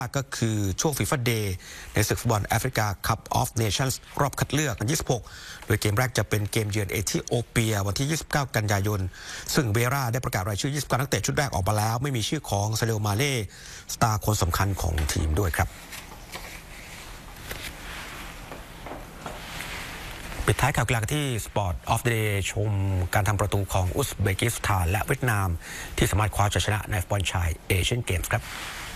ก็คือช่วงฟีฟ่าเดย์ในศึกฟุตบอลแอฟริกาคัพออฟเนชั่นส์รอบคัดเลือก26โดยเกมแรกจะเป็นเกมเยือนเอธิโอเปียวันที่29กันยายนซึ่งเวราได้ประกาศรายชื่อ29นักเตะชุดแรกออกมาแล้วไม่มีชื่อของซาเลโอมาเล่สตาร์คนสำคัญของทีมด้วยครับปิดท้ายข่าวกีฬาที่ Sport of the Day ชมการทำประตูของอุซเบกิสถานและเวียดนามที่สามารถคว้าชัยชนะในฟุตบอลชายเอเชียนเกมส์ครับ